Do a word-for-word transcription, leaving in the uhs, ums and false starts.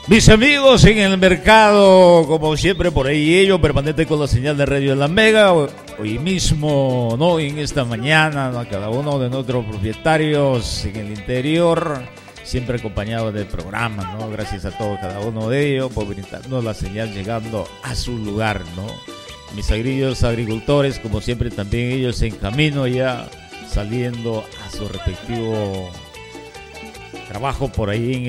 Mis amigos en el mercado, como siempre, por ahí ellos, permanente con la señal de Radio La Mega. Hoy mismo, no, en esta mañana, ¿no? Cada uno de nuestros propietarios en el interior, siempre acompañados del programa, ¿no? Gracias a todos, cada uno de ellos, por brindarnos la señal llegando a su lugar, ¿no? Mis agrillos agricultores, como siempre, también ellos en camino ya, saliendo a su respectivo trabajo por ahí en